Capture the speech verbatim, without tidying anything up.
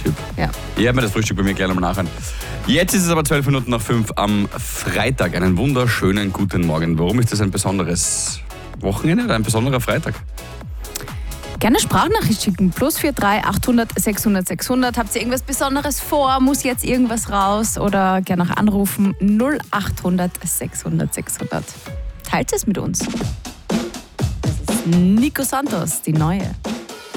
Typ. Ja. Ich habe mir das Frühstück bei mir gleich nochmal nachher. Jetzt ist es aber zwölf Minuten nach fünf am Freitag. Einen wunderschönen guten Morgen. Warum ist das ein besonderes Wochenende oder ein besonderer Freitag? Gerne Sprachnachricht schicken. Plus vier drei achthundert sechshundert sechshundert. Habt ihr irgendwas Besonderes vor? Muss jetzt irgendwas raus? Oder gerne auch anrufen. null achthundert sechshundert sechshundert. Teilt es mit uns. Das ist Nico Santos, die Neue.